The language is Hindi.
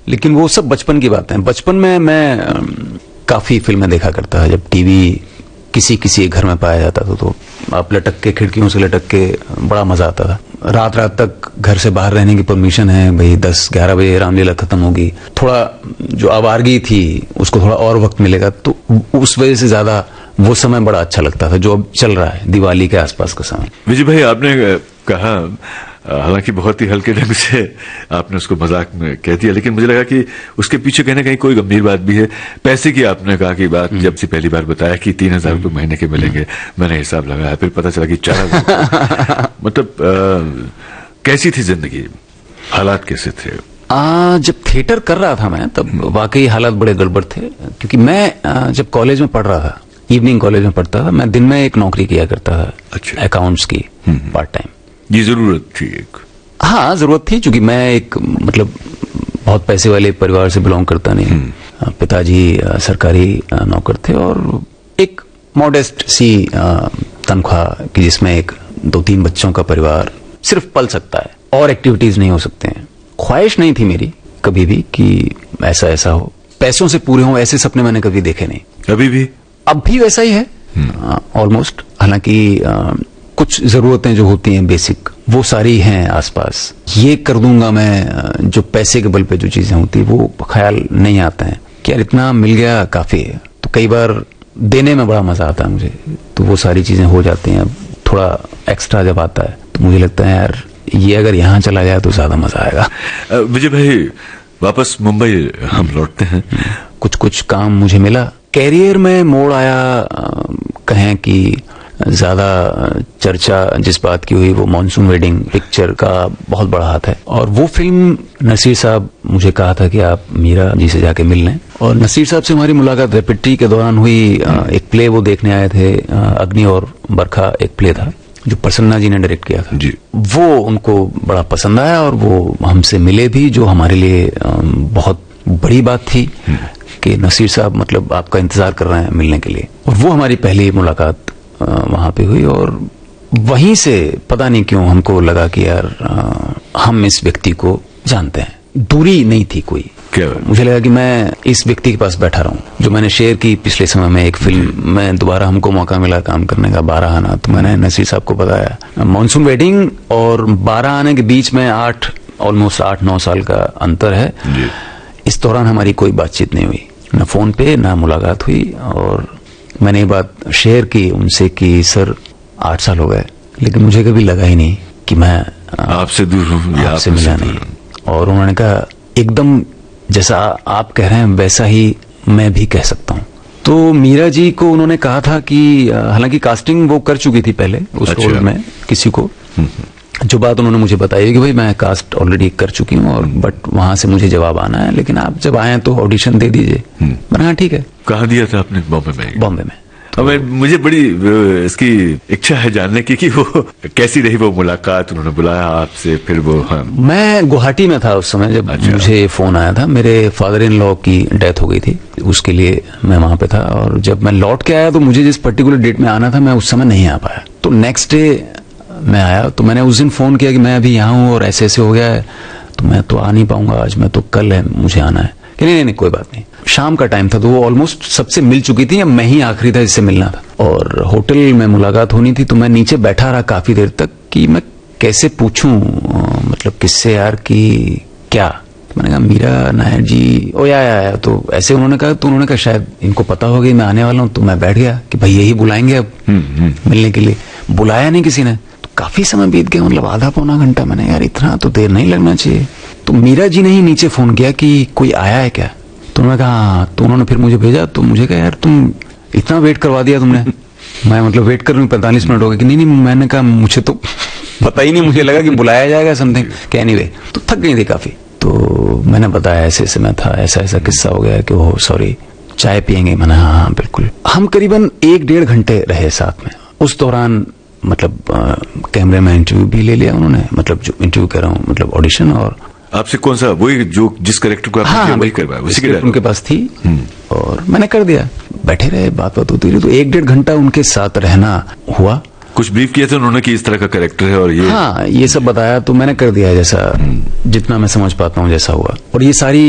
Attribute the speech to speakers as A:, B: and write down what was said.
A: लेकिन वो सब बचपन की बातें हैं। बचपन में मैं काफी फिल्में देखा करता था। जब टीवी किसी घर में पाया जाता था तो आप लटक के, खिड़कियों से लटक के, बड़ा मजा आता था। रात तक घर से बाहर रहने की परमिशन है भाई, 10-11 बजे रामलीला खत्म होगी, थोड़ा जो आवारगी थी उसको थोड़ा और वक्त मिलेगा, तो उस वजह से ज्यादा वो समय बड़ा अच्छा लगता था जो अब चल रहा है, दिवाली के आसपास का समय।
B: विजय भाई, आपने कहा, हालांकि बहुत ही हल्के ढंग से आपने उसको मजाक में कह दिया, लेकिन मुझे लगा कि उसके पीछे कहीं ना कहीं कोई गंभीर बात भी है। पैसे की आपने कहा कि बात जब से पहली बार बताया कि 3,000 रुपये महीने के मिलेंगे, मैंने हिसाब लगाया, फिर पता चला कि 4,000। मतलब कैसी थी जिंदगी, हालात कैसे थे?
A: जब थिएटर कर रहा था मैं, तब वाकई हालात बड़े गड़बड़ थे, क्योंकि मैं जब कॉलेज में पढ़ रहा था, इवनिंग कॉलेज में पढ़ता था, मैं दिन में एक नौकरी किया करता था। अच्छा। अकाउंट्स की पार्ट टाइम।
B: ये जरूरत थी एक?
A: हाँ, जरूरत थी, क्योंकि मैं एक मतलब बहुत पैसे वाले परिवार से बिलोंग करता नहीं। पिताजी सरकारी नौकर थे और एक मॉडेस्ट सी तनख्वाह की, जिसमें एक 2-3 बच्चों का परिवार सिर्फ पल सकता है और एक्टिविटीज नहीं हो सकते हैं। ख्वाहिश नहीं थी मेरी कभी भी कि ऐसा हो, पैसों से पूरे हों, ऐसे सपने मैंने कभी देखे नहीं।
B: अभी भी? अब
A: भी वैसा ही है ऑलमोस्ट। हालांकि कुछ जरूरतें जो होती हैं बेसिक, वो सारी हैं आसपास। ये कर दूंगा मैं, जो पैसे के बल पे जो चीजें होती, वो ख्याल नहीं आते हैं कि यार इतना मिल गया काफी है। तो कई बार देने में बड़ा मजा आता है मुझे, तो वो सारी चीजें हो जाती हैं। थोड़ा एक्स्ट्रा जब आता है तो मुझे लगता है यार ये अगर यहाँ चला जाए तो ज्यादा मजा आएगा।
B: विजय भाई, वापस मुंबई हम लौटते हैं।
A: कुछ काम मुझे मिला, कैरियर में मोड़ आया। कहें कि ज्यादा चर्चा जिस बात की हुई वो मॉनसून वेडिंग पिक्चर का बहुत बड़ा हाथ है। और वो फिल्म नसीर साहब मुझे कहा था कि आप मीरा जी से जाके मिल लें, और नसीर साहब से हमारी मुलाकात रेपिट्री के दौरान हुई। एक प्ले वो देखने आए थे, अग्नि और बरखा एक प्ले था जो प्रसन्ना जी ने डायरेक्ट किया था जी। वो उनको बड़ा पसंद आया और वो हमसे मिले भी, जो हमारे लिए बहुत बड़ी बात थी कि नसीर साहब मतलब आपका इंतजार कर रहे हैं मिलने के लिए। और वो हमारी पहली मुलाकात वहां पे हुई, और वहीं से पता नहीं क्यों हमको लगा कि यार हम इस व्यक्ति को जानते हैं। दूरी नहीं थी कोई। मुझे लगा कि मैं इस व्यक्ति के पास बैठा रहूं, जो मैंने शेयर की पिछले समय में एक फिल्म में। दोबारा हमको मौका मिला काम करने का, 12 आना। तो मैंने नसीर साहब को बताया। मॉनसून वेडिंग और 12 आने के बीच में ऑलमोस्ट 8-9 साल का अंतर है। इस दौरान हमारी कोई बातचीत नहीं हुई, न फोन पे न मुलाकात हुई। और मैंने ये बात शेयर की उनसे कि सर 8 साल हो गए, लेकिन मुझे कभी लगा ही नहीं कि मैं
B: आपसे दूर हूं,
A: आपसे मिला नहीं। और उन्होंने कहा एकदम जैसा आप कह रहे हैं वैसा ही मैं भी कह सकता हूं। तो मीरा जी को उन्होंने कहा था कि हालांकि कास्टिंग वो कर चुकी थी पहले उस रोल में किसी को। जो बात उन्होंने मुझे बताई कि भाई मैं कास्ट ऑलरेडी कर चुकी हूँ, और बट वहां से मुझे जवाब आना है, लेकिन आप जब आए तो ऑडिशन दे दीजिए। मैंने कहा ठीक है।
B: कहाँ दिया था आपने? बॉम्बे में?
A: बॉम्बे में।
B: तो मुझे बड़ी इसकी इच्छा है जानने की कि वो कैसी रही वो मुलाकात। उन्होंने बुलाया आपसे, फिर वो? हाँ।
A: मैं गुवाहाटी में था उस समय जब मुझे फोन आया था। मेरे फादर इन लॉ की डेथ हो गई थी, उसके लिए मैं वहां पे था। और जब मैं लौट के आया तो मुझे जिस पर्टिकुलर डेट में आना था मैं उस समय नहीं आ पाया। तो नेक्स्ट डे मैं आया, तो मैंने उस दिन फोन किया कि मैं अभी यहाँ हूँ और ऐसे हो गया है, तो मैं तो आ नहीं पाऊंगा आज, मैं तो कल है मुझे आना है। कि नहीं कोई बात नहीं। शाम का टाइम था तो वो ऑलमोस्ट सबसे मिल चुकी थी, मैं ही आखिरी था जिससे मिलना था। और होटल में मुलाकात होनी थी, तो मैं नीचे बैठा रहा काफी देर तक कि मैं कैसे पूछूं मतलब किससे यार कि क्या। तो मैंने कहा मीरा नायर जी ओ या तो ऐसे उन्होंने कहा। तो उन्होंने कहा शायद इनको पता होगा मैं आने वाला हूँ। तो मैं बैठ गया कि भाई यही बुलाएंगे अब मिलने के लिए। बुलाया नहीं किसी ने, काफी समय बीत गया, मतलब आधा-पौना घंटा। मैंने यार इतना तो देर नहीं लगना चाहिए। तो मीरा जी ने ही नीचे फोन किया कि कोई आया है क्या। तो उन्होंने कहा हाँ। तो उन्होंने फिर मुझे भेजा। तो मुझे कहा यार तुम इतना वेट करवा दिया तुमने। मैं मतलब वेट कर रही हूँ 45 मिनट हो गए कि नहीं। मैंने कहा मुझे तो पता ही नहीं, मुझे लगा कि बुलाया जाएगा समथिंग। एनीवे तो थक गई थी काफी। तो मैंने बताया ऐसे मैं था, ऐसा किस्सा हो गया कि वो सॉरी चाय पियेंगे। मैंने हाँ बिल्कुल। हम करीबन 1-1.5 घंटे रहे साथ में। उस दौरान मतलब कैमरे में इंटरव्यू भी ले लिया उन्होंने, मतलब जो इंटरव्यू कर रहा हूँ मतलब ऑडिशन। और
B: आपसे कौन सा वही जो जिस कैरेक्टर को आपने वही करवाया उसी के
A: उनके पास थी और मैंने कर दिया। बैठे रहे, बात होती रही। तो 1-1.5 घंटा उनके साथ रहना हुआ।
B: कुछ ब्रीफ किया था उन्होंने कि इस तरह का कैरेक्टर है और ये?
A: हाँ, ये सब बताया तो मैंने कर दिया जैसा जितना मैं समझ पाता हूँ जैसा हुआ। और ये सारी